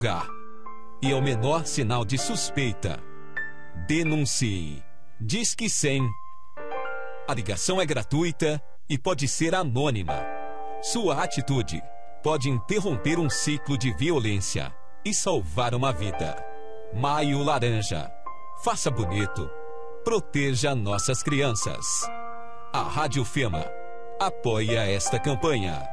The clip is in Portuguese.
e ao menor sinal de suspeita, denuncie. Disque 100. A ligação é gratuita e pode ser anônima. Sua atitude pode interromper um ciclo de violência e salvar uma vida. Maio Laranja. Faça bonito. Proteja nossas crianças. A Rádio Fema apoia esta campanha.